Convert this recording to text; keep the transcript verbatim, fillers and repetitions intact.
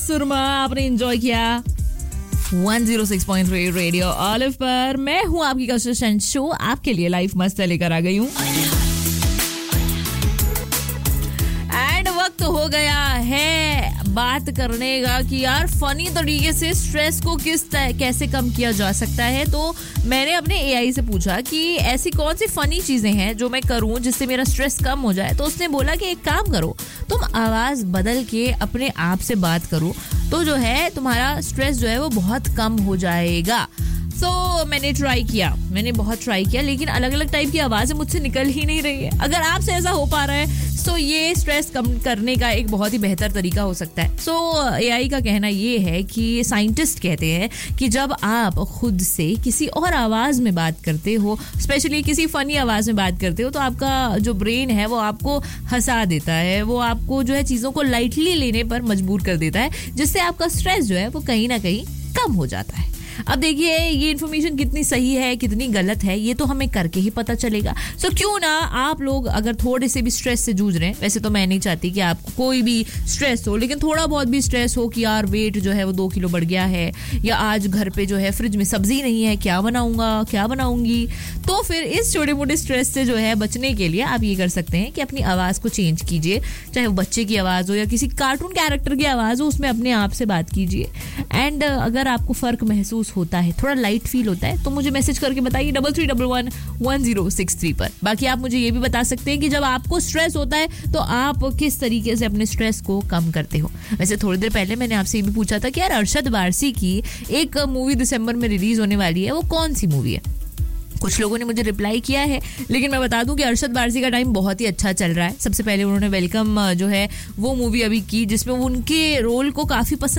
सुरमा आपने एंजॉय किया one zero six point three radio olive पर। मैं हूँ आपकी कशिश एंड शो आपके लिए लाइफ मस्त लेकर आ गई हूँ। एंड वक्त हो गया है बात करने का कि यार फनी तरीके से स्ट्रेस को किस कैसे कम किया जा सकता है। तो मैंने अपने एआई से पूछा कि ऐसी कौन सी फनी चीजें हैं जो मैं करूं जिससे मेरा स्ट्रेस कम हो जाए। तो उसने बोला कि एक काम करो, तुम आवाज बदल के अपने आप से बात करो तो जो है तुम्हारा स्ट्रेस जो है वो बहुत कम हो जाएगा। तो so, मैंने ट्राई किया मैंने बहुत ट्राई किया लेकिन अलग अलग टाइप की आवाजें मुझसे निकल ही नहीं रही है। अगर आपसे ऐसा हो पा रहा है तो ये स्ट्रेस कम करने का एक बहुत ही बेहतर तरीका हो सकता है। सो so, एआई का कहना ये है कि साइंटिस्ट कहते हैं कि जब आप खुद से किसी और आवाज में बात करते हो, स्पेशली किसी फनी आवाज में बात करते हो, तो आपका जो ब्रेन है वो आपको हंसा देता है, वो आपको जो है चीजों को लाइटली लेने पर मजबूर कर देता है, जिससे आपका स्ट्रेस जो है वो कहीं ना कहीं कम हो जाता है। अब देखिए ये इन्फॉर्मेशन कितनी सही है कितनी गलत है ये तो हमें करके ही पता चलेगा। सो so, क्यों ना आप लोग अगर थोड़े से भी स्ट्रेस से जूझ रहे हैं, वैसे तो मैं नहीं चाहती कि आपको कोई भी स्ट्रेस हो, लेकिन थोड़ा बहुत भी स्ट्रेस हो कि यार वेट जो है वो दो किलो बढ़ गया है, या आज घर पे जो है फ्रिज में सब्जी नहीं है, क्या बनाऊंगा क्या बनाऊंगी, तो फिर इस छोटे मोटे स्ट्रेस से जो है बचने के लिए आप ये कर सकते हैं कि अपनी आवाज को चेंज कीजिए। चाहे वो बच्चे की आवाज हो या किसी कार्टून कैरेक्टर की आवाज हो, उसमें अपने आप से बात कीजिए। एंड अगर आपको फर्क महसूस होता है, थोड़ा लाइट फील होता है, तो मुझे मैसेज करके बताइए double three double one one zero six three पर। बाकी आप मुझे ये भी बता सकते हैं कि जब आपको स्ट्रेस होता है तो आप किस तरीके से अपने स्ट्रेस को कम करते हो। वैसे थोड़ी देर पहले मैंने आपसे ये भी पूछा था कि यार अरशद वारसी की एक मूवी दिसंबर में रिलीज होने वाली है, वो कौन सी मूवी है। कुछ लोगों ने मुझे रिप्लाई किया है, लेकिन मैं बता दूं कि अरशद वारसी का टाइम बहुत ही अच्छा चल रहा है। सबसे पहले उन्होंने वेलकम जो है वो मूवी अभी की, जिसमें उनके रोल को काफी पसंद